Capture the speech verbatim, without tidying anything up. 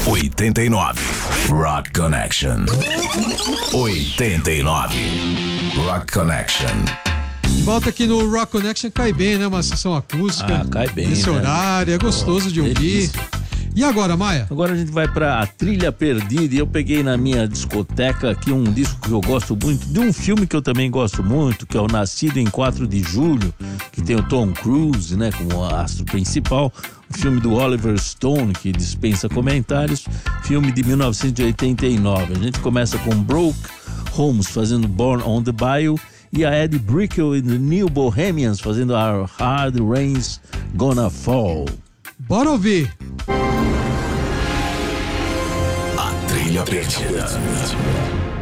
oitenta e nove. Rock Connection. oitenta e nove. Rock Connection. De volta aqui no Rock Connection, cai bem, né? Uma sessão acústica. Ah, cai bem. Nesse né? horário, é gostoso de ouvir. Delícia. E agora, Maia? Agora a gente vai pra Trilha Perdida e eu peguei na minha discoteca aqui um disco que eu gosto muito, de um filme que eu também gosto muito, que é o Nascido em quatro de julho, que tem o Tom Cruise, né, como astro principal. Um filme do Oliver Stone, que dispensa comentários. Filme de mil novecentos e oitenta e nove. A gente começa com Brooke Holmes fazendo Born on the Bayou e a Eddie Brickell e The New Bohemians fazendo Our Hard Rain's Gonna Fall. Bora ouvir! A Trilha Perdida.